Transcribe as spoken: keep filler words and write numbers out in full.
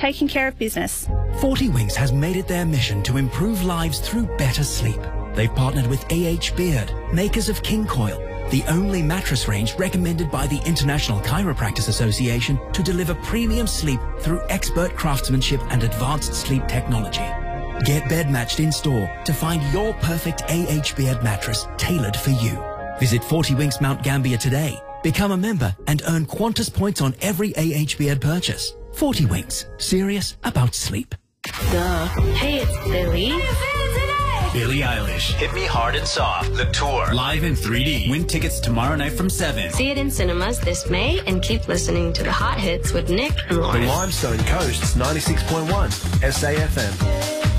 taking care of business. forty Winks has made it their mission to improve lives through better sleep. They've partnered with A H Beard, makers of King Coil, the only mattress range recommended by the International Chiropractic Association to deliver premium sleep through expert craftsmanship and advanced sleep technology. Get bed matched in store to find your perfect A H Beard mattress tailored for you. Visit forty Winks Mount Gambier today. Become a member and earn Qantas points on every A H Beard purchase. forty Winks, serious about sleep. Duh. Hey, it's Billy. Billie Eilish, Hit Me Hard and Soft, the tour, live in three D. Win tickets tomorrow night from seven. See it in cinemas this May and keep listening to the hot hits with Nick and Lauren. The Limestone Coast's ninety-six point one S A F M.